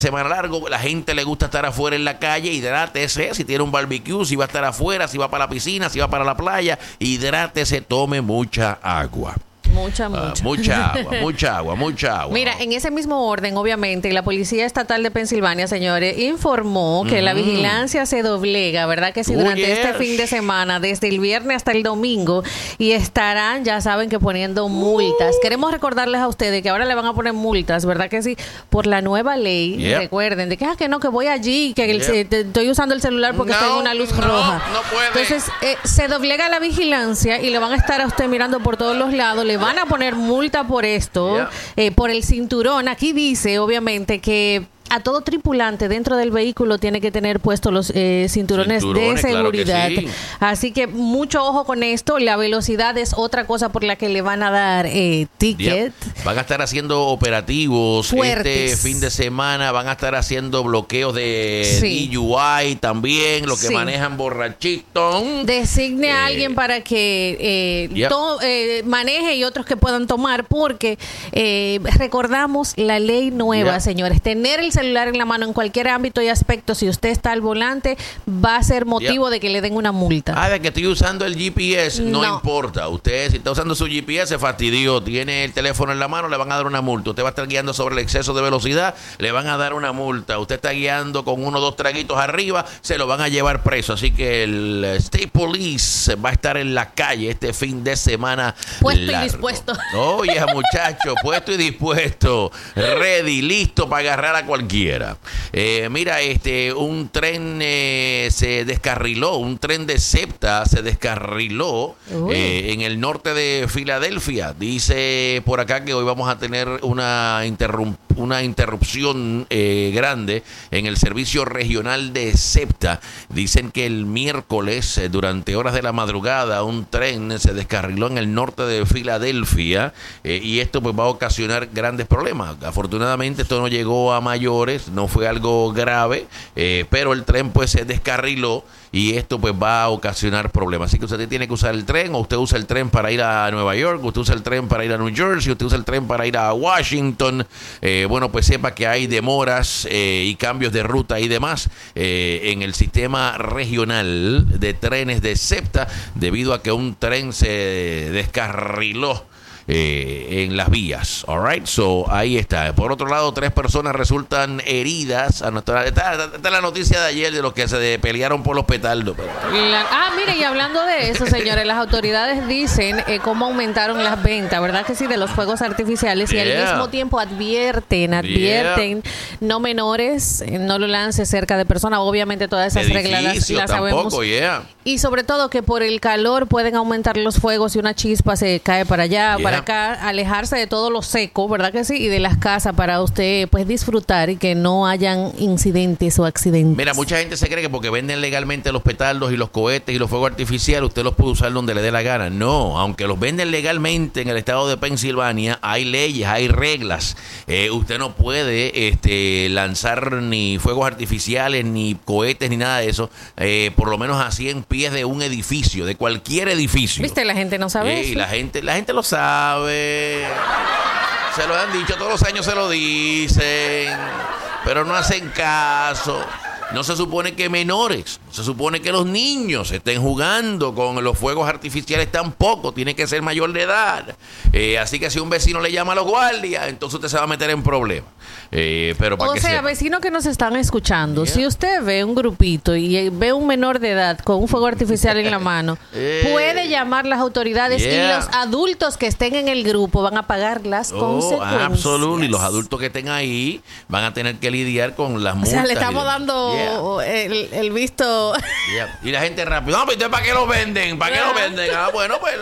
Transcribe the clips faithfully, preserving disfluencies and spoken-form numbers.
semana largo, la gente le gusta estar afuera en la calle, hidrátese, si tiene un barbecue, si va a estar afuera, si va para la piscina, si va para la playa, hidrátese, tome mucha agua. Mucha, mucha. Uh, mucha agua, mucha agua, mucha agua. Mira, en ese mismo orden, obviamente, la Policía Estatal de Pensilvania, señores, informó que mm. la vigilancia se doblega, ¿verdad? Que sí, durante oh, yes. este fin de semana, desde el viernes hasta el domingo, y estarán, ya saben, que poniendo multas. Uh. Queremos recordarles a ustedes que ahora le van a poner multas, ¿verdad que sí? Por la nueva ley, yep. recuerden, de que, ah, que no, que voy allí, que el, yep. te, estoy usando el celular porque no, estoy en una luz no, roja. No puede. Entonces, eh, se doblega la vigilancia y le van a estar a usted mirando por todos los lados, le van a poner multa por esto, yeah. eh, por el cinturón. Aquí dice, obviamente, que a todo tripulante dentro del vehículo tiene que tener puestos los eh, cinturones, cinturones de seguridad. Claro que sí. Así que mucho ojo con esto. La velocidad es otra cosa por la que le van a dar eh, ticket. Yeah. Van a estar haciendo operativos fuertes este fin de semana. Van a estar haciendo bloqueos de sí. D U I también. Los que sí. manejan borrachitos. Designe eh, a alguien para que eh, yeah. to, eh, maneje y otros que puedan tomar. Porque eh, recordamos la ley nueva, yeah. señores. Tener el celular en la mano en cualquier ámbito y aspecto, si usted está al volante, va a ser motivo yep. de que le den una multa. Ah, de que estoy usando el G P S, no, no importa. Usted, si está usando su G P S, se fastidió, tiene el teléfono en la mano, le van a dar una multa. Usted va a estar guiando sobre el exceso de velocidad, le van a dar una multa. Usted está guiando con uno o dos traguitos arriba, se lo van a llevar preso. Así que el State Police va a estar en la calle este fin de semana. Puesto largo. y dispuesto. Oye, muchacho, puesto y dispuesto, ready, listo para agarrar a cualquier quiera. Eh, mira, este, un tren eh, se descarriló, un tren de SEPTA se descarriló eh, en el norte de Filadelfia. Dice por acá que hoy vamos a tener una, interrum- una interrupción eh, grande en el servicio regional de SEPTA. Dicen que el miércoles, eh, durante horas de la madrugada, un tren se descarriló en el norte de Filadelfia eh, y esto pues va a ocasionar grandes problemas. Afortunadamente esto no llegó a mayor, no fue algo grave, eh, pero el tren pues se descarriló y esto pues va a ocasionar problemas. Así que usted tiene que usar el tren, o usted usa el tren para ir a Nueva York, usted usa el tren para ir a New Jersey, usted usa el tren para ir a Washington. Eh, bueno, pues sepa que hay demoras eh, y cambios de ruta y demás eh, en el sistema regional de trenes de SEPTA debido a que un tren se descarriló Eh, en las vías. All right, so ahí está. Por otro lado, tres personas resultan heridas. Esta, esta, esta es la noticia de ayer de los que se de, pelearon por los petardos. La, ah, mire, y hablando de eso, señores, las autoridades dicen eh, cómo aumentaron las ventas, ¿verdad que sí? De los fuegos artificiales yeah. y al mismo tiempo advierten, advierten, yeah. no menores, no lo lance cerca de personas. Obviamente todas esas reglas las, las sabemos. Yeah. Y sobre todo que por el calor pueden aumentar los fuegos y una chispa se cae para allá, yeah. para acá, alejarse de todo lo seco, ¿verdad que sí? Y de las casas para usted pues disfrutar y que no hayan incidentes o accidentes. Mira, mucha gente se cree que porque venden legalmente los petardos y los cohetes y los fuegos artificiales, usted los puede usar donde le dé la gana. No, aunque los venden legalmente en el estado de Pensilvania, hay leyes, hay reglas. Eh, usted no puede este, lanzar ni fuegos artificiales, ni cohetes, ni nada de eso, eh, por lo menos a cien pies de un edificio, de cualquier edificio. ¿Viste? La gente no sabe eh, eso. Y la gente, la gente lo sabe. Se lo han dicho, todos los años se lo dicen, pero no hacen caso. No se supone que menores, se supone que los niños estén jugando con los fuegos artificiales tampoco, tiene que ser mayor de edad. Eh, así que si un vecino le llama a los guardias, entonces usted se va a meter en problemas. Eh, pero para o que sea, sepa. vecinos que nos están escuchando, yeah. si usted ve un grupito y ve un menor de edad con un fuego artificial en la mano, eh, puede llamar las autoridades yeah. y los adultos que estén en el grupo van a pagar las oh, consecuencias. Absolutamente, y los adultos que estén ahí van a tener que lidiar con las multas. O sea, le estamos dando yeah. el, el visto. Yeah. Y la gente rápido, no, pero ¿para qué lo venden? ¿Para qué lo venden? Ah, bueno, pues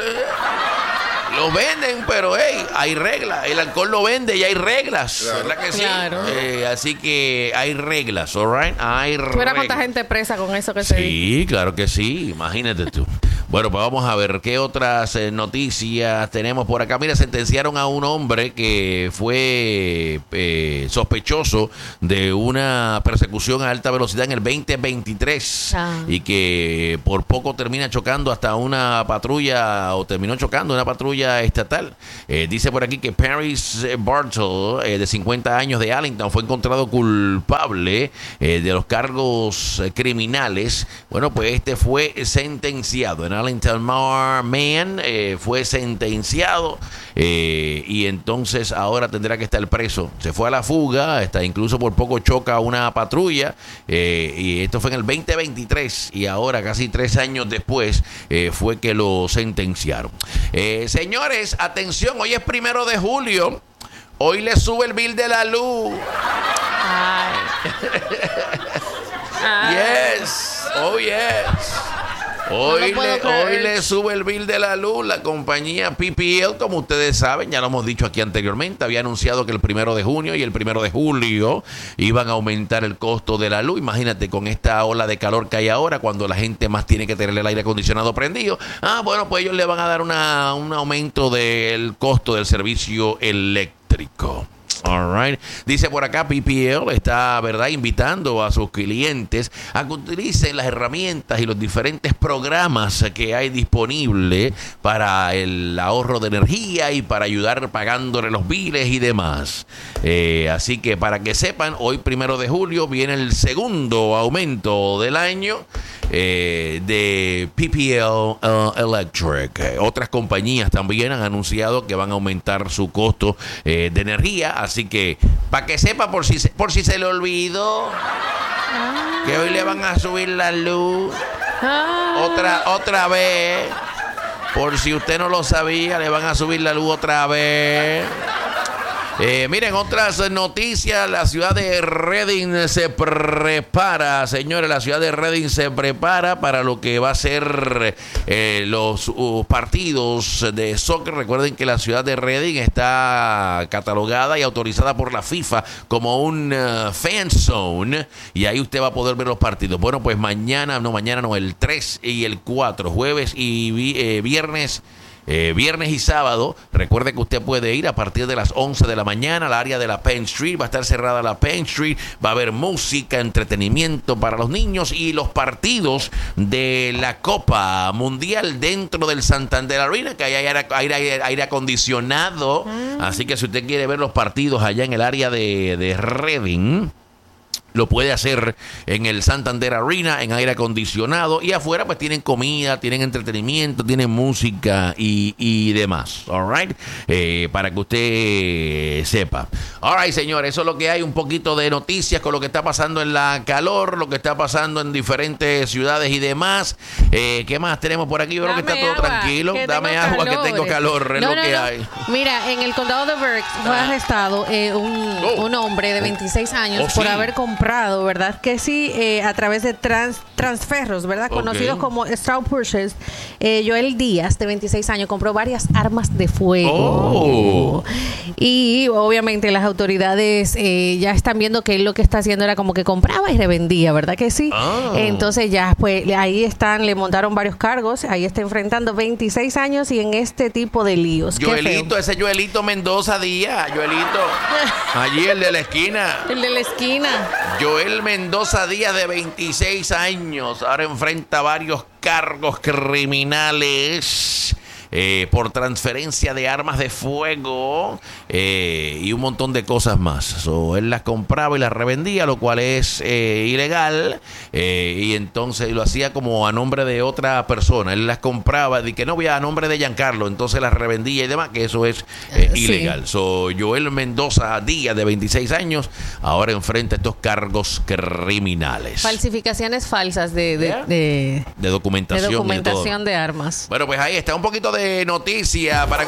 lo venden, pero hey, hay reglas. El alcohol lo vende y hay reglas, claro. ¿verdad que sí? Claro. Eh, así que hay reglas, all right? Hay reglas. ¿Tuviera cuánta gente presa con eso que se dice? Sí, claro que sí, imagínate tú. Bueno, pues vamos a ver qué otras eh, noticias tenemos por acá. Mira, sentenciaron a un hombre que fue eh, sospechoso de una persecución a alta velocidad en el veinte veintitrés ah. y que por poco termina chocando hasta una patrulla o terminó chocando una patrulla estatal. Eh, dice por aquí que Paris Bartle, eh, de cincuenta años, de Arlington, fue encontrado culpable eh, de los cargos eh, criminales. Bueno, pues este fue sentenciado en Arlington. Man eh, fue sentenciado eh, y entonces ahora tendrá que estar preso. Se fue a la fuga, hasta incluso por poco choca una patrulla eh, y esto fue en el veinte veintitrés y ahora casi tres años después eh, fue que lo sentenciaron. Eh, señores, atención, hoy es primero de julio. Hoy le sube el bill de la luz. Ay. Yes, oh yes. Hoy, no le, hoy le sube el bill de la luz. La compañía P P L, como ustedes saben, ya lo hemos dicho aquí anteriormente, había anunciado que el primero de junio y el primero de julio iban a aumentar el costo de la luz. Imagínate con esta ola de calor que hay ahora, cuando la gente más tiene que tener el aire acondicionado prendido. Ah, bueno, pues ellos le van a dar una, un aumento del costo del servicio eléctrico. All right. Dice por acá, P P L está, ¿verdad?, invitando a sus clientes a que utilicen las herramientas y los diferentes programas que hay disponibles para el ahorro de energía y para ayudar pagándole los biles y demás. Eh, así que para que sepan, hoy primero de julio viene el segundo aumento del año eh, de P P L uh, Electric. Eh, otras compañías también han anunciado que van a aumentar su costo eh, de energía. Así que, para que sepa, por si, se, por si se le olvidó, ah. que hoy le van a subir la luz. Ah. Otra, otra vez. Por si usted no lo sabía, le van a subir la luz otra vez. Eh, miren, otras noticias. La ciudad de Reading se prepara, señores, la ciudad de Reading se prepara para lo que va a ser eh, los uh, partidos de soccer. Recuerden que la ciudad de Reading está catalogada y autorizada por la FIFA como un uh, fan zone, y ahí usted va a poder ver los partidos. Bueno, pues mañana, no mañana, no, el tres y el cuatro, jueves y vi, eh, viernes. Eh, viernes y sábado, recuerde que usted puede ir a partir de las once de la mañana al área de la Penn Street. Va a estar cerrada la Penn Street, va a haber música, entretenimiento para los niños y los partidos de la Copa Mundial dentro del Santander Arena, que hay aire, aire, aire acondicionado. Mm. Así que si usted quiere ver los partidos allá en el área de, de Reading, lo puede hacer en el Santander Arena, en aire acondicionado, y afuera pues tienen comida, tienen entretenimiento, tienen música y, y demás. All right, eh, para que usted sepa. All right, señores, eso es lo que hay, un poquito de noticias con lo que está pasando en la calor, lo que está pasando en diferentes ciudades y demás. Eh, ¿Qué más tenemos por aquí? Yo creo que está todo agua, tranquilo. Dame agua, calor. Que tengo calor, es no, lo no, que no. hay. Mira, en el condado de Berks fue ah. arrestado eh, un, oh. un hombre de veintiséis años oh, por sí. haber comprado comprado, ¿verdad? Que sí, eh, a través de trans, transferros, ¿verdad? Okay. Conocidos como straw purchase. Eh, Joel Díaz, de veintiséis años, compró varias armas de fuego. Oh. Y obviamente las autoridades eh, ya están viendo que él lo que está haciendo era como que compraba y revendía, ¿verdad que sí? Oh. Entonces ya, pues ahí están, le montaron varios cargos, ahí está enfrentando veintiséis años y en este tipo de líos. Joelito, ese Joelito Mendoza Díaz, Joelito, allí el de la esquina. El de la esquina. Joel Mendoza Díaz, de veintiséis años, ahora enfrenta varios cargos criminales eh, por transferencia de armas de fuego eh, y un montón de cosas más. So, él las compraba y las revendía, lo cual es eh, ilegal, eh, y entonces lo hacía como a nombre de otra persona. Él las compraba, de que no voy a nombre de Giancarlo, entonces las revendía y demás, que eso es eh, sí. ilegal. So, Joel Mendoza Díaz, de veintiséis años, ahora enfrenta estos cargos criminales. Falsificaciones falsas de, de, yeah. de, de documentación, de, documentación de armas. Bueno, pues ahí está un poquito de noticia para que